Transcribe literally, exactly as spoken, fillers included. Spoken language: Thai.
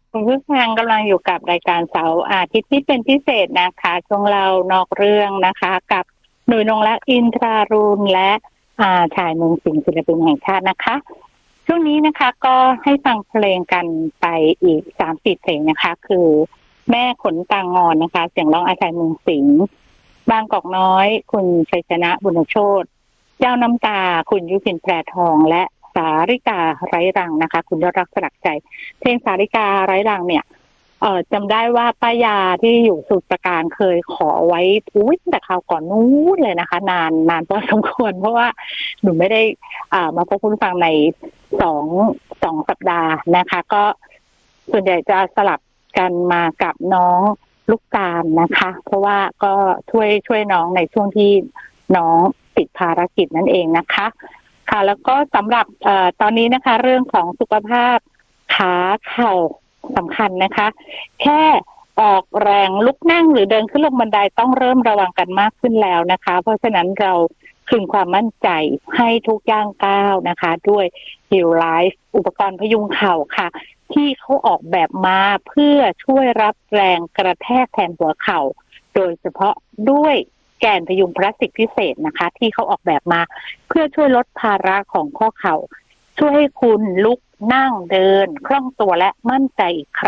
คุณผู้ฟังกำลังอยู่กับรายการเสาร์อาทิตย์ที่เป็นพิเศษนะคะช่วงเรานอกเรื่องนะคะกับหนุ่ยนงลักษ์อินทรารูนและอาชายเมืองสิงห์ศิลปินแห่งชาตินะคะช่วงนี้นะคะก็ให้ฟังเพลงกันไปอีกสามสิบเพลงนะคะคือแม่ขนตางอนนะคะเสียงร้องอาชายเมืองสิงห์บางกอกน้อยคุณชัยชนะบุญโชติเจ้าน้ำตาคุณยุพินแพรทองและสาริกาไร้รังนะคะคุณยอดรักสลักใจเพลงสาริกาไร้รังเนี่ยเอ่อจำได้ว่าป้ายาที่อยู่สุดประการเคยขอไว้อุ้ยแต่คราวก่อนนู้นเลยนะคะนานนานพอสมควรเพราะว่าหนูไม่ได้อ่ามาพบคุณฟังในสองสองสัปดาห์นะคะก็ส่วนใหญ่จะสลับกันมากับน้องลูกตาลนะคะเพราะว่าก็ช่วยช่วยน้องในช่วงที่น้องติดภารกิจนั่นเองนะคะค่ะแล้วก็สำหรับเอ่อตอนนี้นะคะเรื่องของสุขภาพขาเข่าสำคัญนะคะแค่ออกแรงลุกนั่งหรือเดินขึ้นลงบันไดต้องเริ่มระวังกันมากขึ้นแล้วนะคะเพราะฉะนั้นเราคืนความมั่นใจให้ทุกย่างก้าวนะคะด้วย Heal Life อุปกรณ์พยุงเข่าค่ะที่เขาออกแบบมาเพื่อช่วยรับแรงกระแทกแทนหัวเข่าโดยเฉพาะด้วยแกนพยุงพลาสติกพิเศษนะคะที่เขาออกแบบมาเพื่อช่วยลดภาระของข้อเข่าช่วยให้คุณลุกนั่งเดินคล่องตัวและมั่นใจอีกค